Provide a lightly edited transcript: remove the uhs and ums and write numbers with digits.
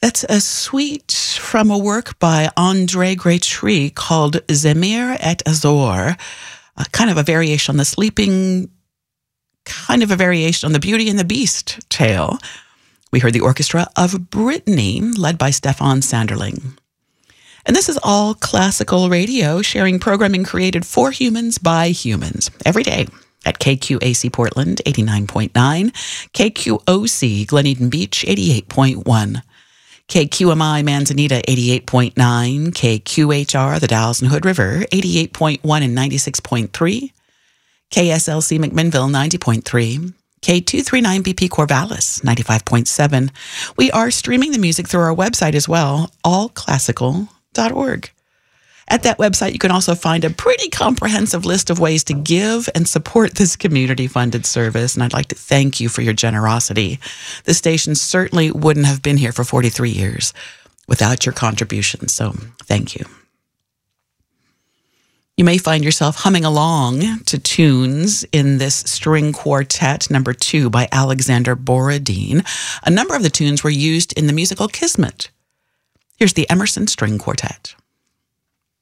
That's a suite from a work by André Gretry called Zemir et Azor, kind of a variation on the sleeping, kind of a variation on the Beauty and the Beast tale. We heard the orchestra of Brittany, led by Stefan Sanderling. And this is All Classical Radio, sharing programming created for humans by humans every day at KQAC Portland 89.9, KQOC Glen Eden Beach 88.1, KQMI Manzanita 88.9, KQHR the Dalles and Hood River 88.1 and 96.3, KSLC McMinnville 90.3, K239BP Corvallis 95.7. We are streaming the music through our website as well, allclassical.org. At that website, you can also find a pretty comprehensive list of ways to give and support this community-funded service, and I'd like to thank you for your generosity. The station certainly wouldn't have been here for 43 years without your contributions, so thank you. You may find yourself humming along to tunes in this string quartet number 2 by Alexander Borodin. A number of the tunes were used in the musical Kismet. Here's the Emerson String Quartet.